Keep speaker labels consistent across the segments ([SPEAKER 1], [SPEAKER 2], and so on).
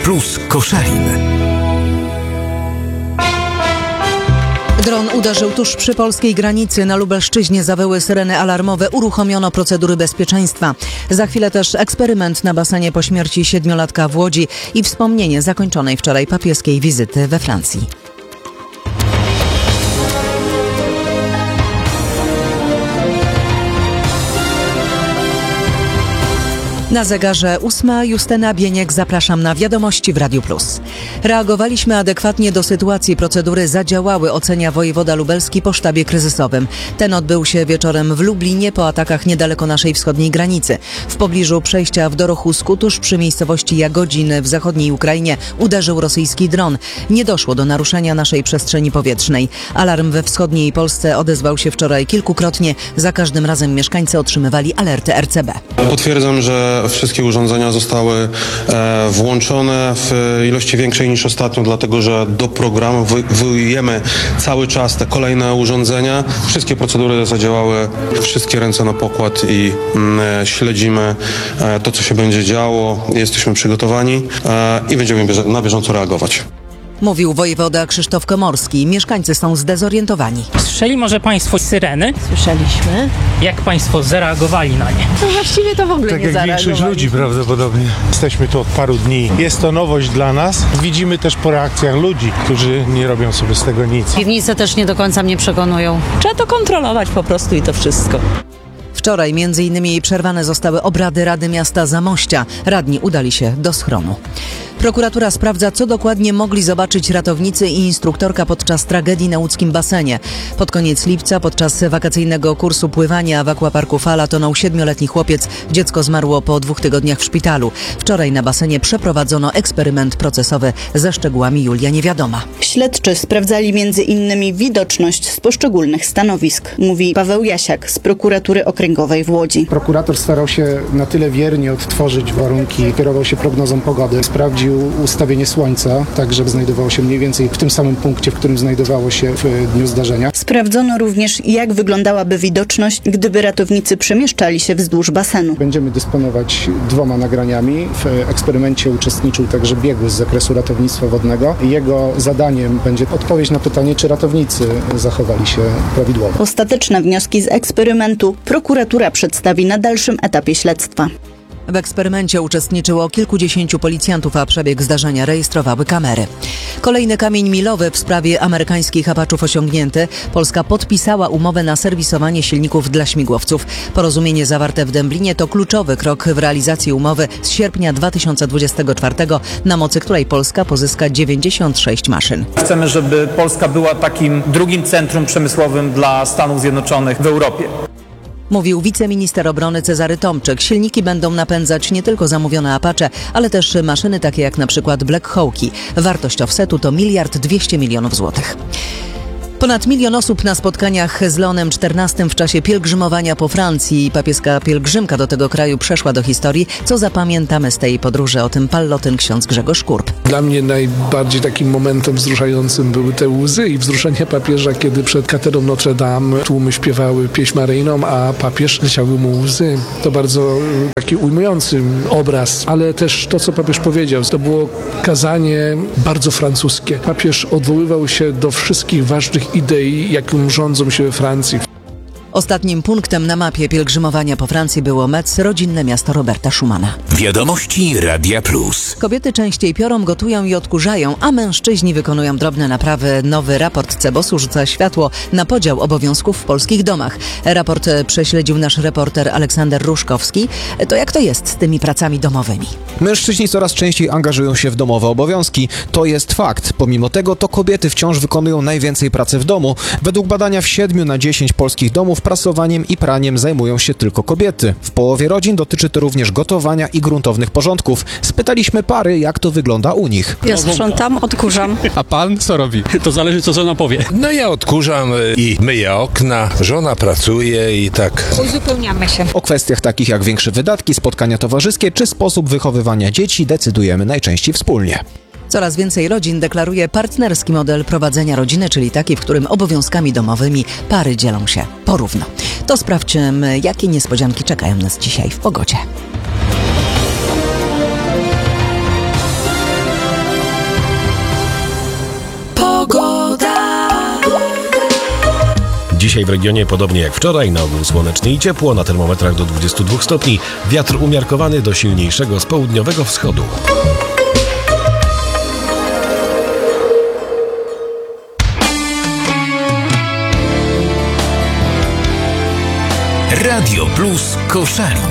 [SPEAKER 1] Plus Koszalin.
[SPEAKER 2] Dron uderzył tuż przy polskiej granicy. Na Lubelszczyźnie zawyły syreny alarmowe. Uruchomiono procedury bezpieczeństwa. Za chwilę też eksperyment na basenie po śmierci 7-latka w Łodzi i wspomnienie zakończonej wczoraj papieskiej wizyty we Francji. Na zegarze 8. Justyna Bieniek, zapraszam na wiadomości w Radiu Plus. Reagowaliśmy adekwatnie do sytuacji, procedury zadziałały, ocenia wojewoda lubelski po sztabie kryzysowym. Ten odbył się wieczorem w Lublinie po atakach niedaleko naszej wschodniej granicy. W pobliżu przejścia w Dorochusku, tuż przy miejscowości Jagodzin w zachodniej Ukrainie, uderzył rosyjski dron. Nie doszło do naruszenia naszej przestrzeni powietrznej. Alarm we wschodniej Polsce odezwał się wczoraj kilkukrotnie. Za każdym razem mieszkańcy otrzymywali alerty RCB.
[SPEAKER 3] Potwierdzam, że wszystkie urządzenia zostały włączone w ilości większej niż ostatnio, dlatego że doprogramowujemy cały czas te kolejne urządzenia. Wszystkie procedury zadziałały, wszystkie ręce na pokład i śledzimy to, co się będzie działo. Jesteśmy przygotowani i będziemy na bieżąco reagować.
[SPEAKER 2] Mówił wojewoda Krzysztof Komorski. Mieszkańcy są zdezorientowani.
[SPEAKER 4] Słyszeli może państwo syreny?
[SPEAKER 5] Słyszeliśmy.
[SPEAKER 4] Jak państwo zareagowali na nie?
[SPEAKER 5] No właściwie to w ogóle
[SPEAKER 6] tak
[SPEAKER 5] nie zareagowali.
[SPEAKER 6] Tak jak większość ludzi prawdopodobnie. Jesteśmy tu od paru dni. Jest to nowość dla nas. Widzimy też po reakcjach ludzi, którzy nie robią sobie z tego nic.
[SPEAKER 5] Piwnice też nie do końca mnie przekonują. Trzeba to kontrolować po prostu i to wszystko.
[SPEAKER 2] Wczoraj m.in. przerwane zostały obrady Rady Miasta Zamościa. Radni udali się do schronu. Prokuratura sprawdza, co dokładnie mogli zobaczyć ratownicy i instruktorka podczas tragedii na łódzkim basenie. Pod koniec lipca, podczas wakacyjnego kursu pływania w aquaparku Fala tonął 7-letni chłopiec. Dziecko zmarło po 2 tygodniach w szpitalu. Wczoraj na basenie przeprowadzono eksperyment procesowy. Ze szczegółami Julia Niewiadoma.
[SPEAKER 7] Śledczy sprawdzali m.in. widoczność z poszczególnych stanowisk, mówi Paweł Jasiak z prokuratury okręgowej w Łodzi.
[SPEAKER 8] Prokurator starał się na tyle wiernie odtworzyć warunki, kierował się prognozą pogody, sprawdził ustawienie słońca, tak żeby znajdowało się mniej więcej w tym samym punkcie, w którym znajdowało się w dniu zdarzenia.
[SPEAKER 7] Sprawdzono również, jak wyglądałaby widoczność, gdyby ratownicy przemieszczali się wzdłuż basenu.
[SPEAKER 8] Będziemy dysponować 2 nagraniami. W eksperymencie uczestniczył także biegły z zakresu ratownictwa wodnego. Jego zadaniem będzie odpowiedź na pytanie, czy ratownicy zachowali się prawidłowo.
[SPEAKER 7] Ostateczne wnioski z eksperymentu prokuratura przedstawi na dalszym etapie śledztwa.
[SPEAKER 2] W eksperymencie uczestniczyło kilkudziesięciu policjantów, a przebieg zdarzenia rejestrowały kamery. Kolejny kamień milowy w sprawie amerykańskich Apaczów osiągnięty. Polska podpisała umowę na serwisowanie silników dla śmigłowców. Porozumienie zawarte w Dęblinie to kluczowy krok w realizacji umowy z sierpnia 2024, na mocy której Polska pozyska 96 maszyn.
[SPEAKER 9] Chcemy, żeby Polska była takim drugim centrum przemysłowym dla Stanów Zjednoczonych w Europie.
[SPEAKER 2] Mówił wiceminister obrony Cezary Tomczyk. Silniki będą napędzać nie tylko zamówione Apache, ale też maszyny takie jak na przykład Black Hawki. Wartość offsetu to 1,2 miliarda złotych. Ponad 1 milion osób na spotkaniach z Leonem XIV w czasie pielgrzymowania po Francji. Papieska pielgrzymka do tego kraju przeszła do historii. Co zapamiętamy z tej podróży? O tym Pallotyn ksiądz Grzegorz Kurb.
[SPEAKER 10] Dla mnie najbardziej takim momentem wzruszającym były te łzy i wzruszenie papieża, kiedy przed katedrą Notre Dame tłumy śpiewały pieśń maryjną, a papież leciały mu łzy. To bardzo taki ujmujący obraz, ale też to, co papież powiedział, to było kazanie bardzo francuskie. Papież odwoływał się do wszystkich ważnych idei, jakim rządzą się we Francji.
[SPEAKER 2] Ostatnim punktem na mapie pielgrzymowania po Francji było Metz, rodzinne miasto Roberta Schumana.
[SPEAKER 1] Wiadomości Radia Plus.
[SPEAKER 2] Kobiety częściej piorą, gotują i odkurzają, a mężczyźni wykonują drobne naprawy. Nowy raport CBOS-u rzuca światło na podział obowiązków w polskich domach. Raport prześledził nasz reporter Aleksander Ruszkowski. To jak to jest z tymi pracami domowymi?
[SPEAKER 11] Mężczyźni coraz częściej angażują się w domowe obowiązki. To jest fakt. Pomimo tego to kobiety wciąż wykonują najwięcej pracy w domu. Według badania w 7 na 10 polskich domów prasowaniem i praniem zajmują się tylko kobiety. W połowie rodzin dotyczy to również gotowania i gruntownych porządków. Spytaliśmy pary, jak to wygląda u nich.
[SPEAKER 5] Ja sprzątam, odkurzam.
[SPEAKER 12] A pan co robi? To zależy, co żona powie.
[SPEAKER 13] No ja odkurzam i myję okna, żona pracuje i tak.
[SPEAKER 5] Uzupełniamy się.
[SPEAKER 11] O kwestiach takich jak większe wydatki, spotkania towarzyskie czy sposób wychowywania dzieci decydujemy najczęściej wspólnie.
[SPEAKER 2] Coraz więcej rodzin deklaruje partnerski model prowadzenia rodziny, czyli taki, w którym obowiązkami domowymi pary dzielą się porówno. To sprawdźmy, jakie niespodzianki czekają nas dzisiaj w pogodzie.
[SPEAKER 14] Dzisiaj w regionie podobnie jak wczoraj, na ogół słonecznie i ciepło, na termometrach do 22 stopni, wiatr umiarkowany do silniejszego z południowego wschodu.
[SPEAKER 1] Radio Plus Koszalin.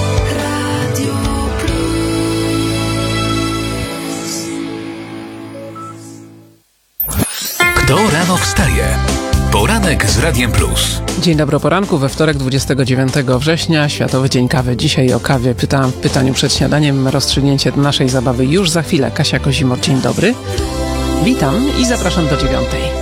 [SPEAKER 1] Kto rano wstaje? Poranek z Radiem Plus.
[SPEAKER 15] Dzień dobry o poranku, we wtorek 29 września, Światowy Dzień Kawy. Dzisiaj o kawie pytałam w pytaniu przed śniadaniem. Rozstrzygnięcie naszej zabawy już za chwilę. Kasia Kozimor, dzień dobry. Witam i zapraszam do 9.